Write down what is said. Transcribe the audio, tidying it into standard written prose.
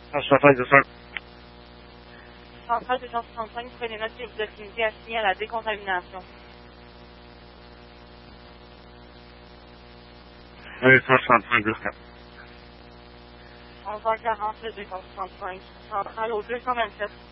65, 200. Centrale 265, prenez note que vous êtes limité à signer à la décontamination. Oui, 65, 200. 11h40, le 265. Centrale au 227.